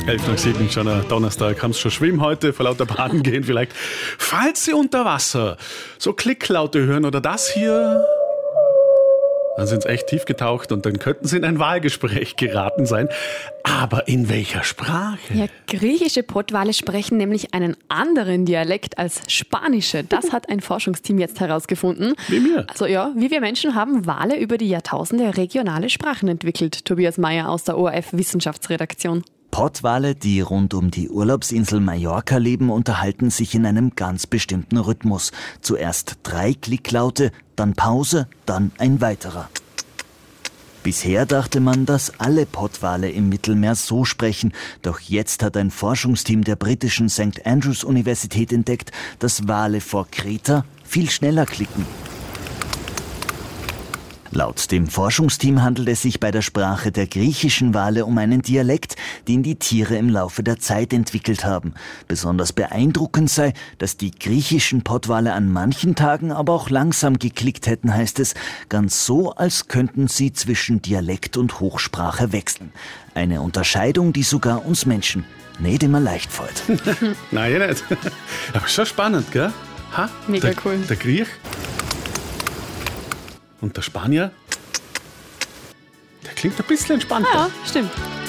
11 nach 7, schon ein Donnerstag. Haben Sie schon schwimmen heute, vor lauter Baden gehen vielleicht. Falls Sie unter Wasser so Klicklaute hören oder das hier, dann sind Sie echt tief getaucht und dann könnten Sie in ein Wahlgespräch geraten sein. Aber in welcher Sprache? Ja, griechische Pottwale sprechen nämlich einen anderen Dialekt als spanische. Das hat ein Forschungsteam jetzt herausgefunden. Wie wir? Also ja, wie wir Menschen haben Wale über die Jahrtausende regionale Sprachen entwickelt. Tobias Meyer aus der ORF-Wissenschaftsredaktion. Pottwale, die rund um die Urlaubsinsel Mallorca leben, unterhalten sich in einem ganz bestimmten Rhythmus. Zuerst 3 Klicklaute, dann Pause, dann ein weiterer. Bisher dachte man, dass alle Pottwale im Mittelmeer so sprechen. Doch jetzt hat ein Forschungsteam der britischen St. Andrews Universität entdeckt, dass Wale vor Kreta viel schneller klicken. Laut dem Forschungsteam handelt es sich bei der Sprache der griechischen Wale um einen Dialekt, den die Tiere im Laufe der Zeit entwickelt haben. Besonders beeindruckend sei, dass die griechischen Pottwale an manchen Tagen aber auch langsam geklickt hätten, heißt es, ganz so, als könnten sie zwischen Dialekt und Hochsprache wechseln. Eine Unterscheidung, die sogar uns Menschen nicht immer leicht fällt. Nein, ja nicht. Aber schon spannend, gell? Ha? Mega cool. Der Griech und der Spanier, der klingt ein bisschen entspannter. Ja, stimmt.